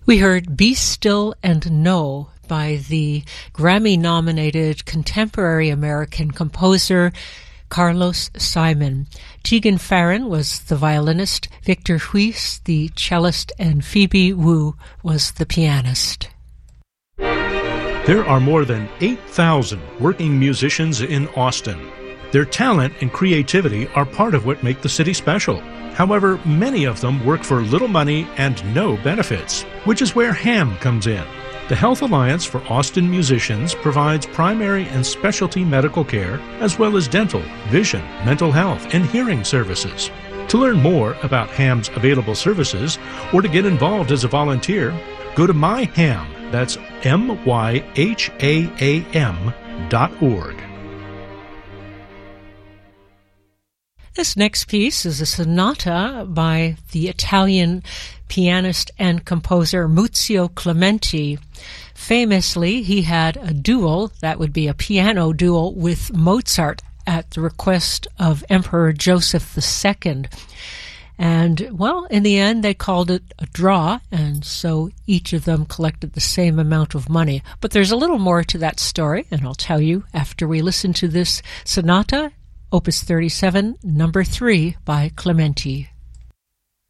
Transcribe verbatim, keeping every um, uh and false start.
We heard Be Still and Know by the Grammy-nominated contemporary American composer Carlos Simon. Tegan Farron was the violinist, Victor Huis the cellist, and Phoebe Wu was the pianist. There are more than eight thousand working musicians in Austin. Their talent and creativity are part of what make the city special. However, many of them work for little money and no benefits, which is where HAM comes in. The Health Alliance for Austin Musicians provides primary and specialty medical care, as well as dental, vision, mental health, and hearing services. To learn more about HAM's available services or to get involved as a volunteer, go to myham, that's M Y H A A M dot org. This next piece is a sonata by the Italian pianist and composer Muzio Clementi. Famously, he had a duel, that would be a piano duel, with Mozart at the request of Emperor Joseph the Second. And, well, in the end, they called it a draw, and so each of them collected the same amount of money. But there's a little more to that story, and I'll tell you after we listen to this sonata, Opus thirty-seven, number three, by Clementi.